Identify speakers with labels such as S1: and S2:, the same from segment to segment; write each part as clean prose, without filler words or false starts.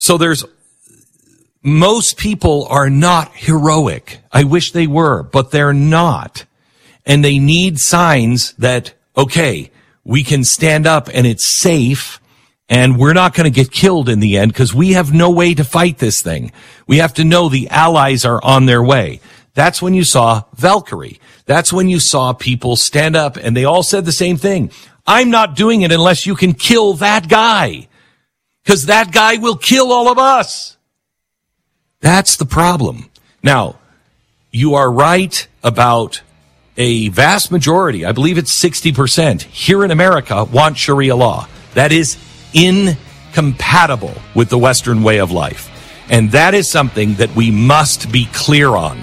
S1: So most people are not heroic. I wish they were, but they're not. And they need signs that, okay, we can stand up and it's safe and we're not going to get killed in the end because we have no way to fight this thing. We have to know the allies are on their way. That's when you saw Valkyrie. That's when you saw people stand up and they all said the same thing. I'm not doing it unless you can kill that guy, because that guy will kill all of us. That's the problem. Now, you are right about a vast majority, I believe it's 60% here in America, want Sharia law. That is incompatible with the Western way of life. And that is something that we must be clear on.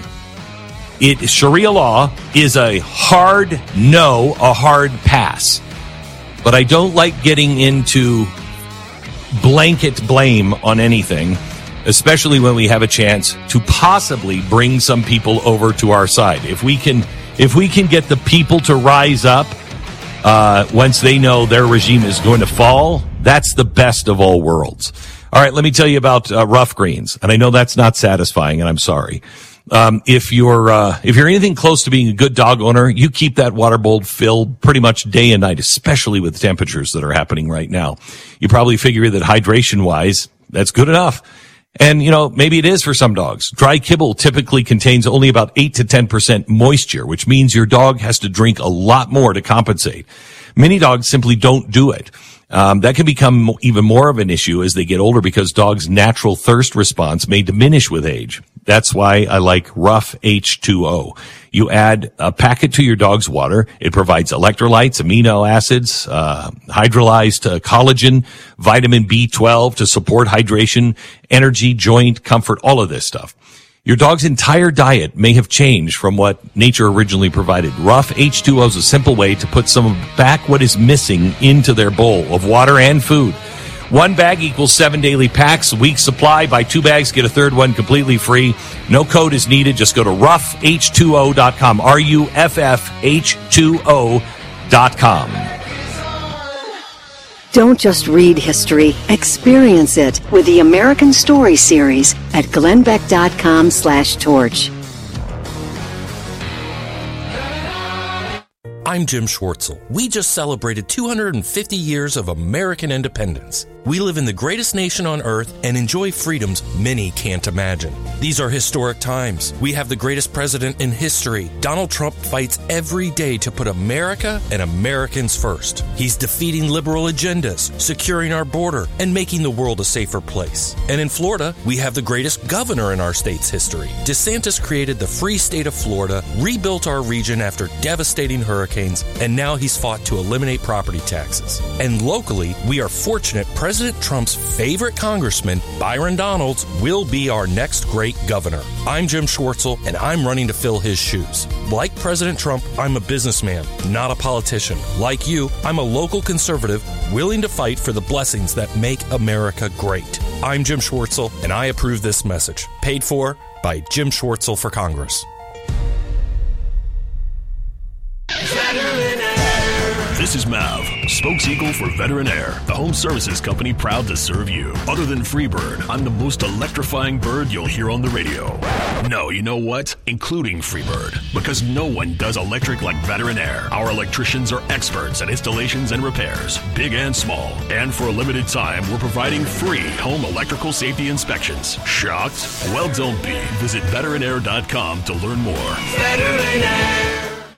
S1: Sharia law is a hard no, a hard pass. But I don't like getting into blanket blame on anything, especially when we have a chance to possibly bring some people over to our side. If we can get the people to rise up once they know their regime is going to fall, that's the best of all worlds. All right, let me tell you about Rough Greens, and I know that's not satisfying, and I'm sorry. If you're anything close to being a good dog owner, you keep that water bowl filled pretty much day and night, especially with the temperatures that are happening right now. You probably figure that hydration-wise, that's good enough. And, maybe it is for some dogs. Dry kibble typically contains only about 8 to 10% moisture, which means your dog has to drink a lot more to compensate. Many dogs simply don't do it. That can become even more of an issue as they get older because dogs' natural thirst response may diminish with age. That's why I like Rough H2O. You add a packet to your dog's water. It provides electrolytes, amino acids, hydrolyzed collagen, vitamin B12 to support hydration, energy, joint comfort, all of this stuff. Your dog's entire diet may have changed from what nature originally provided. Rough H2O is a simple way to put back what is missing into their bowl of water and food. 1 bag equals 7 daily packs, week supply. Buy 2 bags, get a third one completely free. No code is needed. Just go to roughh2o.com. RUFFH2O.com.
S2: Don't just read history, experience it with the American Story Series at glennbeck.com/torch.
S3: I'm Jim Schwartzel. We just celebrated 250 years of American independence. We live in the greatest nation on earth and enjoy freedoms many can't imagine. These are historic times. We have the greatest president in history. Donald Trump fights every day to put America and Americans first. He's defeating liberal agendas, securing our border, and making the world a safer place. And in Florida, we have the greatest governor in our state's history. DeSantis created the free state of Florida, rebuilt our region after devastating hurricanes, and now he's fought to eliminate property taxes. And locally, we are fortunate President Trump's favorite congressman, Byron Donalds, will be our next great governor. I'm Jim Schwartzel, and I'm running to fill his shoes. Like President Trump, I'm a businessman, not a politician. Like you, I'm a local conservative, willing to fight for the blessings that make America great. I'm Jim Schwartzel, and I approve this message. Paid for by Jim Schwartzel for Congress.
S4: This is Mav, spokes-eagle for Veteran Air, the home services company proud to serve you. Other than Freebird, I'm the most electrifying bird you'll hear on the radio. No, you know what? Including Freebird, because no one does electric like Veteran Air. Our electricians are experts at installations and repairs, big and small. And for a limited time, we're providing free home electrical safety inspections. Shocked? Well, don't be. Visit veteranair.com to learn more. Veteran Air.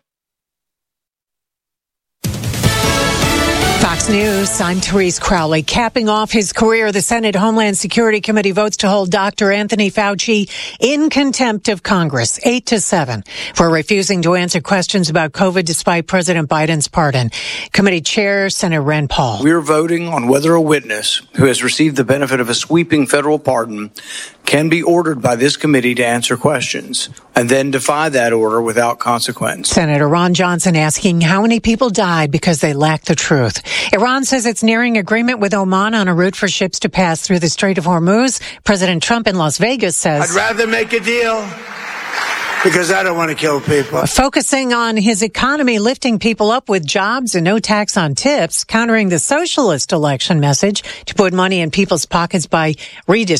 S5: Fox News, I'm Therese Crowley. Capping off his career, the Senate Homeland Security Committee votes to hold Dr. Anthony Fauci in contempt of Congress, 8-7, for refusing to answer questions about COVID despite President Biden's pardon. Committee Chair, Senator Rand Paul.
S6: We are voting on whether a witness who has received the benefit of a sweeping federal pardon can be ordered by this committee to answer questions and then defy that order without consequence.
S5: Senator Ron Johnson asking how many people died because they lacked the truth. Iran says it's nearing agreement with Oman on a route for ships to pass through the Strait of Hormuz. President Trump in Las Vegas says,
S7: I'd rather make a deal because I don't want to kill people.
S5: Focusing on his economy, lifting people up with jobs and no tax on tips, countering the socialist election message to put money in people's pockets by redistributing